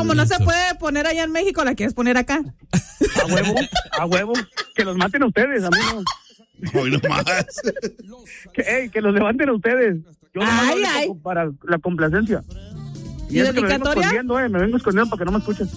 como no se puede poner allá en México, ¿la quieres poner acá? A huevo, que los maten a ustedes, a mí no. Hoy nomás. Que los levanten a ustedes. Yo no para la complacencia. ¿Y es que dedicatoria? me vengo escondiendo para que no me escuchen.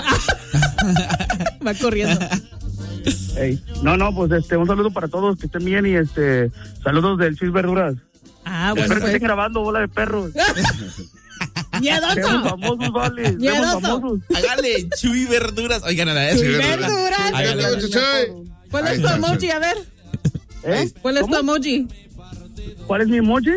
Va corriendo. No, pues un saludo para todos, que estén bien y saludos del Chuy Verduras. Bueno, espero que pues. estén grabando, bola de perros. ¡Miedoso! Seamos famosos, vale. ¡Miedoso! Famosos. Hágale Chuy Verduras. Oigan, a la vez. Chuy Verduras. ¿Cuál es tu emoji? A ver. ¿Cuál es tu emoji? ¿Cuál es mi emoji?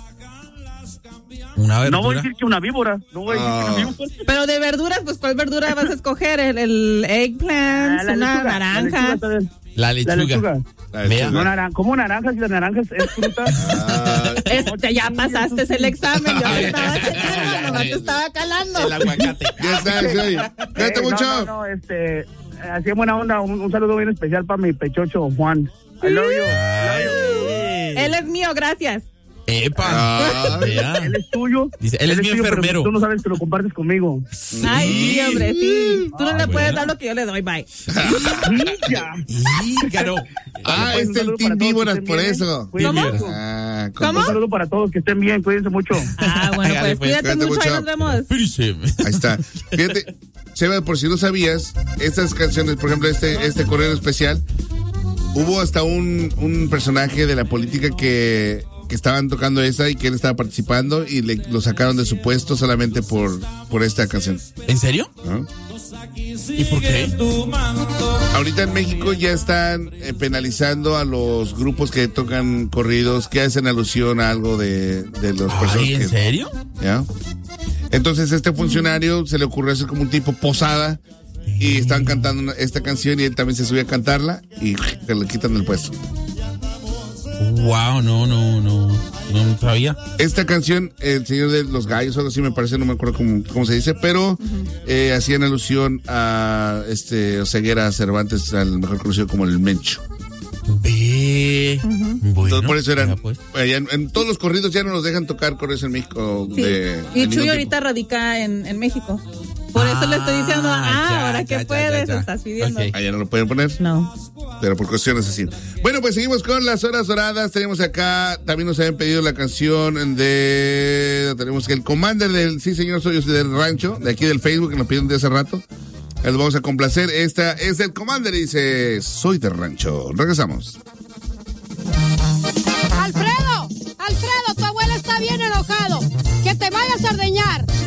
Una verdura. No voy a decir que una víbora. No voy a decir que una víbora. Pero de verduras, pues ¿cuál verdura vas a escoger? ¿El eggplant? ¿Una naranja? La lechuga. ¿Cómo naranjas? Si la naranja es fruta. Ya pasaste el examen. Yo me estaba checando, nomás te estaba calando. El aguacate. Ya está, cuídate mucho. No, así en buena onda, un saludo bien especial para mi pechocho, Juan. I love you. Él es mío, gracias. ¡Epa! Él es tuyo. Dice, él es mi tuyo, enfermero. Pero tú no sabes que lo compartes conmigo. Ay, sí, hombre, sí. Tú no le puedes dar lo que yo le doy, bye. Claro. Es el Team Víboras, por eso. ¿Cómo? Un saludo para todos, que estén bien, cuídense mucho. Bueno, pues cuídate mucho, ahí nos vemos. Ahí está. Fíjate, Cheva, por si no sabías, estas canciones, por ejemplo, este correo especial, hubo hasta un personaje de la política que estaban tocando esa y que él estaba participando y lo sacaron de su puesto solamente por esta canción. ¿En serio? ¿Ah? ¿Y por qué? Ahorita en México ya están penalizando a los grupos que tocan corridos, que hacen alusión a algo de los personajes. ¿En serio? ¿Ya? Entonces este funcionario se le ocurrió hacer como un tipo posada y estaban cantando esta canción y él también se subió a cantarla y se le quitan el puesto. Wow, no sabía. Esta canción, El Señor de los Gallos, algo así me parece, no me acuerdo cómo se dice, pero hacían alusión a Oseguera Cervantes, al mejor conocido como el Mencho. Bueno, entonces, por eso eran, pues. en todos los corridos ya no nos dejan tocar corridos en México. Sí. Y Chuy ahorita radica en México. Por eso le estoy diciendo, ahora que puedes, estás pidiendo. Okay. Allá no lo pueden poner. No. Pero por cuestiones así. Bueno, pues seguimos con las horas doradas. Tenemos acá, también nos habían pedido la canción tenemos el Commander del Sí Señor Soy del Rancho, de aquí del Facebook, que nos pidieron de hace rato. Les vamos a complacer. Esta es el Commander y dice, Soy del Rancho. Regresamos. Alfredo, tu abuelo está bien enojado. Que te vayas a ordeñar.